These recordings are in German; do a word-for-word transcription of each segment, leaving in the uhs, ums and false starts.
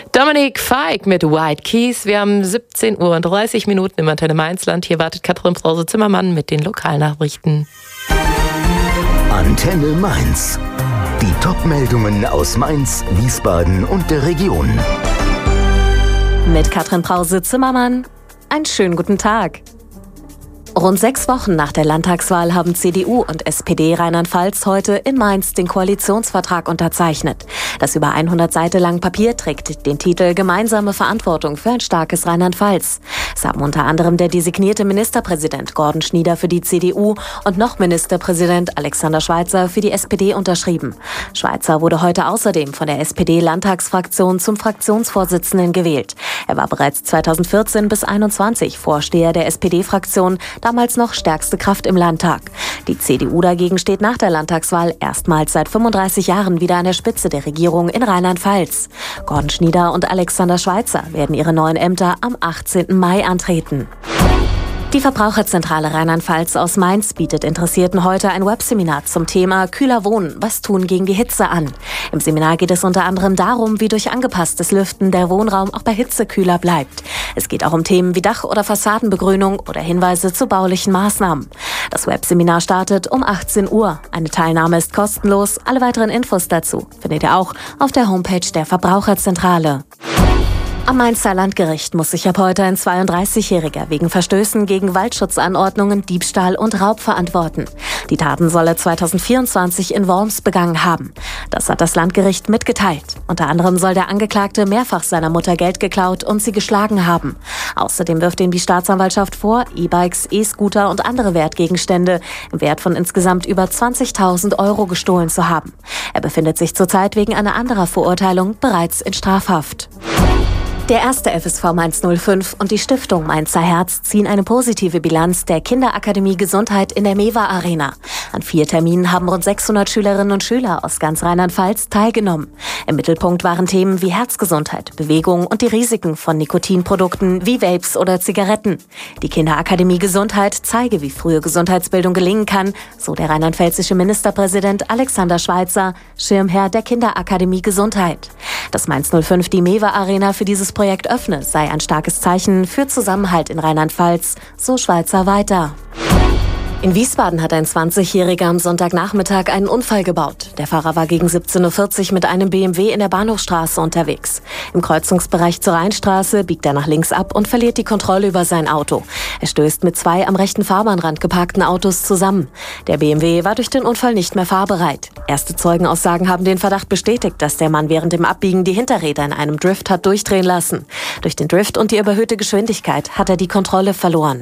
Dominik Fike mit White Keys. Wir haben siebzehn Uhr und dreißig Minuten im Antenne Mainzland. Hier wartet Katrin Brause-Zimmermann mit den Lokalnachrichten. Antenne Mainz. Die Top-Meldungen aus Mainz, Wiesbaden und der Region. Mit Katrin Brause-Zimmermann. Einen schönen guten Tag. Rund sechs Wochen nach der Landtagswahl haben C D U und S P D Rheinland-Pfalz heute in Mainz den Koalitionsvertrag unterzeichnet. Das über hundert Seiten lange Papier trägt den Titel Gemeinsame Verantwortung für ein starkes Rheinland-Pfalz. Es haben unter anderem der designierte Ministerpräsident Gordon Schnieder für die C D U und noch Ministerpräsident Alexander Schweitzer für die S P D unterschrieben. Schweitzer wurde heute außerdem von der S P D-Landtagsfraktion zum Fraktionsvorsitzenden gewählt. Er war bereits zweitausendvierzehn bis einundzwanzig Vorsteher der S P D-Fraktion, damals noch stärkste Kraft im Landtag. Die C D U dagegen steht nach der Landtagswahl erstmals seit fünfunddreißig Jahren wieder an der Spitze der Regierung in Rheinland-Pfalz. Gordon Schnieder und Alexander Schweitzer werden ihre neuen Ämter am achtzehnten Mai antreten. Die Verbraucherzentrale Rheinland-Pfalz aus Mainz bietet Interessierten heute ein Webseminar zum Thema Kühler Wohnen, was tun gegen die Hitze an. Im Seminar geht es unter anderem darum, wie durch angepasstes Lüften der Wohnraum auch bei Hitze kühler bleibt. Es geht auch um Themen wie Dach- oder Fassadenbegrünung oder Hinweise zu baulichen Maßnahmen. Das Webseminar startet um achtzehn Uhr. Eine Teilnahme ist kostenlos. Alle weiteren Infos dazu findet ihr auch auf der Homepage der Verbraucherzentrale. Am Mainzer Landgericht muss sich ab heute ein zweiunddreißigjähriger wegen Verstößen gegen Waldschutzanordnungen, Diebstahl und Raub verantworten. Die Taten soll er zweitausendvierundzwanzig in Worms begangen haben. Das hat das Landgericht mitgeteilt. Unter anderem soll der Angeklagte mehrfach seiner Mutter Geld geklaut und sie geschlagen haben. Außerdem wirft ihm die Staatsanwaltschaft vor, E-Bikes, E-Scooter und andere Wertgegenstände im Wert von insgesamt über zwanzigtausend Euro gestohlen zu haben. Er befindet sich zurzeit wegen einer anderen Verurteilung bereits in Strafhaft. Der erste F S V Mainz null fünf und die Stiftung Mainzer Herz ziehen eine positive Bilanz der Kinderakademie Gesundheit in der Mewa Arena. An vier Terminen haben rund sechshundert Schülerinnen und Schüler aus ganz Rheinland-Pfalz teilgenommen. Im Mittelpunkt waren Themen wie Herzgesundheit, Bewegung und die Risiken von Nikotinprodukten wie Vapes oder Zigaretten. Die Kinderakademie Gesundheit zeige, wie frühe Gesundheitsbildung gelingen kann, so der rheinland-pfälzische Ministerpräsident Alexander Schweitzer, Schirmherr der Kinderakademie Gesundheit. Dass Mainz null fünf die Mewa Arena für dieses Projekt öffne, sei ein starkes Zeichen für Zusammenhalt in Rheinland-Pfalz, so Schweitzer weiter. In Wiesbaden hat ein zwanzigjähriger am Sonntagnachmittag einen Unfall gebaut. Der Fahrer war gegen siebzehn Uhr vierzig mit einem B M W in der Bahnhofstraße unterwegs. Im Kreuzungsbereich zur Rheinstraße biegt er nach links ab und verliert die Kontrolle über sein Auto. Er stößt mit zwei am rechten Fahrbahnrand geparkten Autos zusammen. Der B M W war durch den Unfall nicht mehr fahrbereit. Erste Zeugenaussagen haben den Verdacht bestätigt, dass der Mann während dem Abbiegen die Hinterräder in einem Drift hat durchdrehen lassen. Durch den Drift und die überhöhte Geschwindigkeit hat er die Kontrolle verloren.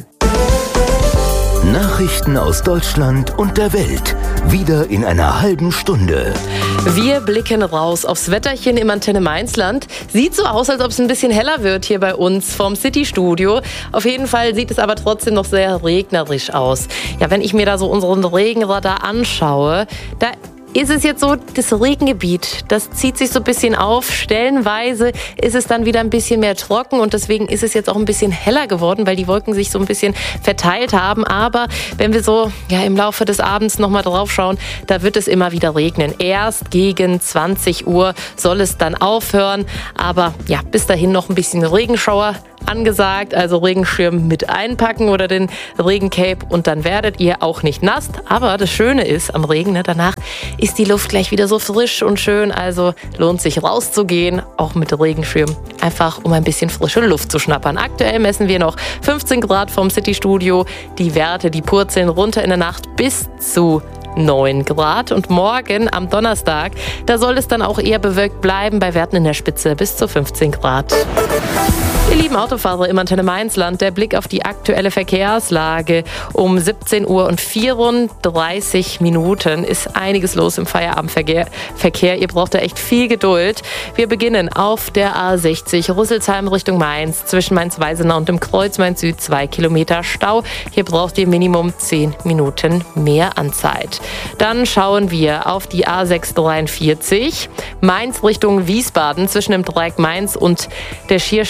Nachrichten aus Deutschland und der Welt. Wieder in einer halben Stunde. Wir blicken raus aufs Wetterchen im Antenne Mainzland. Sieht so aus, als ob es ein bisschen heller wird hier bei uns vom City-Studio. Auf jeden Fall sieht es aber trotzdem noch sehr regnerisch aus. Ja, wenn ich mir da so unseren Regenradar anschaue, da ist es jetzt so, das Regengebiet, das zieht sich so ein bisschen auf. Stellenweise ist es dann wieder ein bisschen mehr trocken und deswegen ist es jetzt auch ein bisschen heller geworden, weil die Wolken sich so ein bisschen verteilt haben. Aber wenn wir so ja, im Laufe des Abends nochmal drauf schauen, da wird es immer wieder regnen. Erst gegen zwanzig Uhr soll es dann aufhören. Aber ja, bis dahin noch ein bisschen Regenschauer angesagt, also Regenschirm mit einpacken oder den Regencape und dann werdet ihr auch nicht nass. Aber das Schöne ist am Regen, ne, danach ist die Luft gleich wieder so frisch und schön, also lohnt sich rauszugehen, auch mit Regenschirm, einfach um ein bisschen frische Luft zu schnappern. Aktuell messen wir noch fünfzehn Grad vom City-Studio, die Werte, die purzeln runter in der Nacht bis zu neun Grad und morgen am Donnerstag, da soll es dann auch eher bewölkt bleiben, bei Werten in der Spitze bis zu fünfzehn Grad. Ihr lieben Autofahrer im Antenne Mainzland, der Blick auf die aktuelle Verkehrslage. Um siebzehn Uhr und vierunddreißig Minuten ist einiges los im Feierabendverkehr. Verkehr. Ihr braucht da echt viel Geduld. Wir beginnen auf der A sechzig Rüsselsheim Richtung Mainz. Zwischen Mainz-Weisenau und dem Kreuz Mainz Süd zwei Kilometer Stau. Hier braucht ihr Minimum zehn Minuten mehr an Zeit. Dann schauen wir auf die A sechshundertdreiundvierzig Mainz Richtung Wiesbaden zwischen dem Dreieck Mainz und der Schiersteiner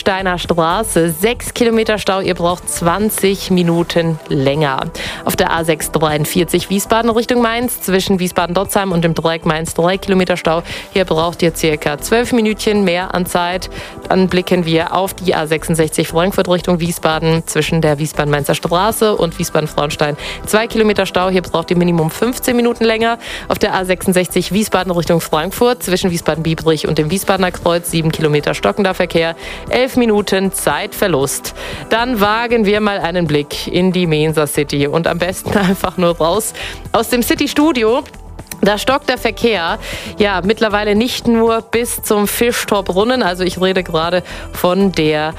Straße sechs Kilometer Stau, ihr braucht zwanzig Minuten länger. Auf der A sechs dreiundvierzig Wiesbaden Richtung Mainz zwischen Wiesbaden-Dotzheim und dem Dreieck Mainz drei Kilometer Stau. Hier braucht ihr circa zwölf Minütchen mehr an Zeit. Dann blicken wir auf die A sechsundsechzig Frankfurt Richtung Wiesbaden zwischen der Wiesbaden-Mainzer Straße und Wiesbaden-Frauenstein. zwei Kilometer Stau, hier braucht ihr Minimum fünfzehn Minuten länger. Auf der A sechsundsechzig Wiesbaden Richtung Frankfurt zwischen Wiesbaden-Biebrich und dem Wiesbadener Kreuz sieben Kilometer stockender Verkehr, elf Minuten Zeitverlust. Dann wagen wir mal einen Blick in die Mensa City und am besten einfach nur raus aus dem City-Studio. Da stockt der Verkehr, ja, mittlerweile nicht nur bis zum Fischtorbrunnen, also ich rede gerade von der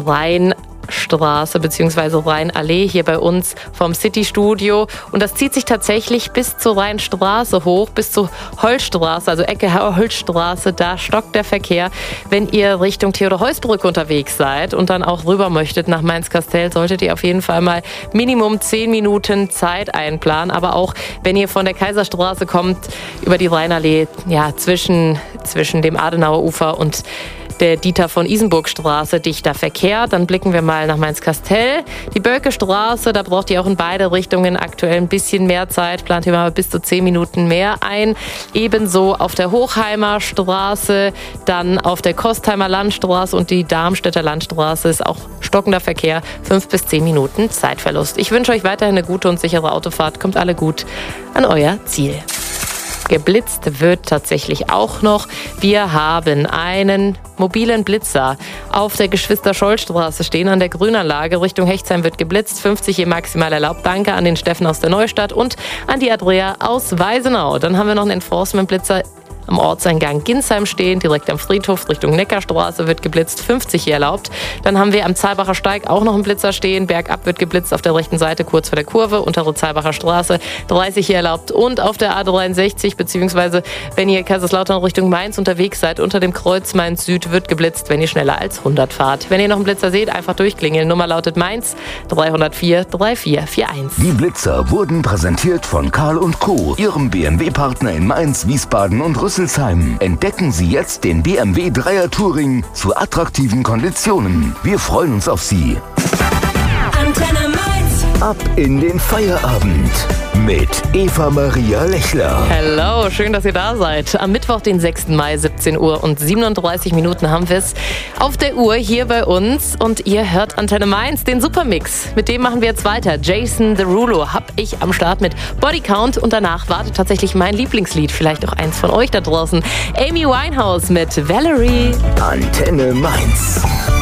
Rheinstraße bzw. Rheinallee hier bei uns vom City-Studio. Und das zieht sich tatsächlich bis zur Rheinstraße hoch, bis zur Holzstraße, also Ecke Holzstraße. Da stockt der Verkehr. Wenn ihr Richtung Theodor-Heuss-Brücke unterwegs seid und dann auch rüber möchtet nach Mainz-Kastell, solltet ihr auf jeden Fall mal Minimum zehn Minuten Zeit einplanen. Aber auch wenn ihr von der Kaiserstraße kommt, über die Rheinallee, ja, zwischen, zwischen dem Adenauer Ufer und der Dieter von Isenburg-Straße dichter Verkehr. Dann blicken wir mal nach Mainz-Kastell. Die Bölke-Straße, da braucht ihr auch in beide Richtungen aktuell ein bisschen mehr Zeit. Plant ihr mal bis zu zehn Minuten mehr ein. Ebenso auf der Hochheimer Straße, dann auf der Kostheimer Landstraße und die Darmstädter Landstraße ist auch stockender Verkehr. fünf bis zehn Minuten Zeitverlust. Ich wünsche euch weiterhin eine gute und sichere Autofahrt. Kommt alle gut an euer Ziel. Geblitzt wird tatsächlich auch noch. Wir haben einen mobilen Blitzer auf der Geschwister-Scholl-Straße stehen, an der Grünanlage. Richtung Hechtsheim wird geblitzt. fünfzig hier maximal erlaubt. Danke an den Steffen aus der Neustadt und an die Adrea aus Weisenau. Dann haben wir noch einen Enforcement-Blitzer am Ortseingang Ginsheim stehen, direkt am Friedhof Richtung Neckarstraße wird geblitzt, fünfzig hier erlaubt. Dann haben wir am Zahlbacher Steig auch noch einen Blitzer stehen, bergab wird geblitzt auf der rechten Seite kurz vor der Kurve, untere Zahlbacher Straße, dreißig hier erlaubt. Und auf der A dreiundsechzig, beziehungsweise wenn ihr Kaiserslautern Richtung Mainz unterwegs seid, unter dem Kreuz Mainz Süd wird geblitzt, wenn ihr schneller als hundert fahrt. Wenn ihr noch einen Blitzer seht, einfach durchklingeln. Nummer lautet Mainz dreihundertvier dreiundvierzig einundvierzig. Die Blitzer wurden präsentiert von Karl und Co., ihrem B M W-Partner in Mainz, Wiesbaden und Rüsselsheim. Entdecken Sie jetzt den B M W Dreier Touring zu attraktiven Konditionen. Wir freuen uns auf Sie. Antenne Mainz. Ab in den Feierabend mit Eva Maria Lechler. Hallo, schön, dass ihr da seid. Am Mittwoch, den sechsten Mai, siebzehn Uhr und siebenunddreißig Minuten haben wir es auf der Uhr hier bei uns. Und ihr hört Antenne Mainz, den Supermix. Mit dem machen wir jetzt weiter. Jason Derulo hab ich am Start mit Body Count. Und danach wartet tatsächlich mein Lieblingslied. Vielleicht auch eins von euch da draußen. Amy Winehouse mit Valerie. Antenne Mainz.